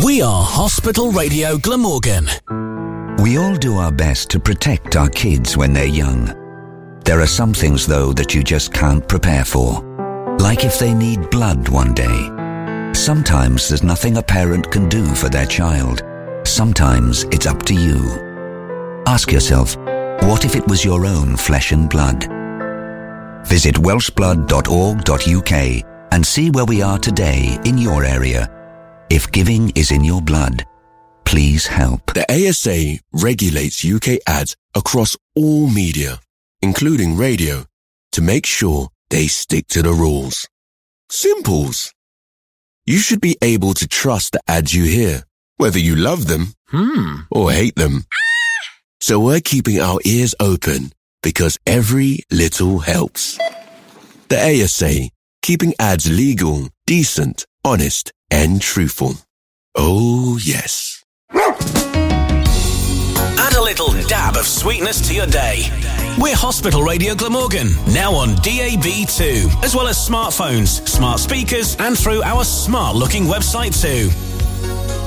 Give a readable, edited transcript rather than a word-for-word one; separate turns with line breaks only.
We are Hospital Radio Glamorgan.
We all do our best to protect our kids when they're young. There are some things, though, that you just can't prepare for. Like if they need blood one day. Sometimes there's nothing a parent can do for their child. Sometimes it's up to you. Ask yourself, what if it was your own flesh and blood? Visit welshblood.org.uk and see where we are today in your area. If giving is in your blood, please help.
The ASA regulates UK ads across all media, including radio, to make sure they stick to the rules. Simples. You should be able to trust the ads you hear, whether you love them or hate them. So we're keeping our ears open because every little helps. The ASA, keeping ads legal, decent, honest, and truthful. Oh, yes.
Add a little dab of sweetness to your day. We're Hospital Radio Glamorgan, now on DAB2, as well as smartphones, smart speakers, and through our smart-looking website too.